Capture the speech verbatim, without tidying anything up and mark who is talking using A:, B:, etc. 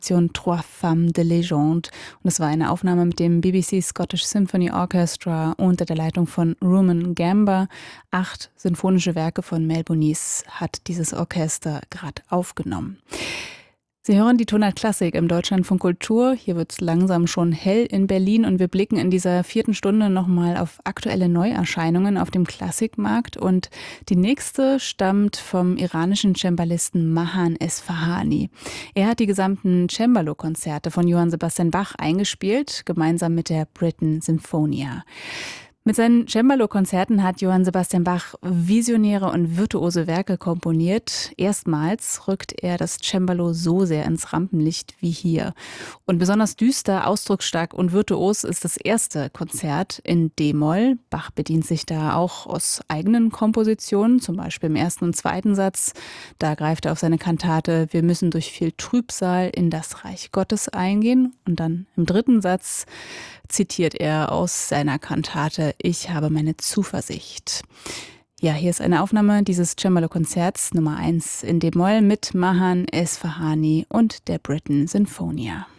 A: Komposition Trois Femmes de Légende. Und es war eine Aufnahme mit dem B B C Scottish Symphony Orchestra unter der Leitung von Rumen Gamba. Acht sinfonische Werke von Mel Bonis hat dieses Orchester gerade aufgenommen. Sie hören die Tonart Klassik im Deutschlandfunk Kultur. Hier wird es langsam schon hell in Berlin und wir blicken in dieser vierten Stunde nochmal auf aktuelle Neuerscheinungen auf dem Klassikmarkt. Und die nächste stammt vom iranischen Cembalisten Mahan Esfahani. Er hat die gesamten Cembalo-Konzerte von Johann Sebastian Bach eingespielt, gemeinsam mit der Britten Symphonia. Mit seinen Cembalo-Konzerten hat Johann Sebastian Bach visionäre und virtuose Werke komponiert. Erstmals rückt er das Cembalo so sehr ins Rampenlicht wie hier. Und besonders düster, ausdrucksstark und virtuos ist das erste Konzert in D-Moll. Bach bedient sich da auch aus eigenen Kompositionen, zum Beispiel im ersten und zweiten Satz. Da greift er auf seine Kantate Wir müssen durch viel Trübsal in das Reich Gottes eingehen. Und dann im dritten Satz zitiert er aus seiner Kantate Ich habe meine Zuversicht. Ja, hier ist eine Aufnahme dieses Cembalo-Konzerts Nummer eins in D-Moll mit Mahan Esfahani und der Britten Symphonia.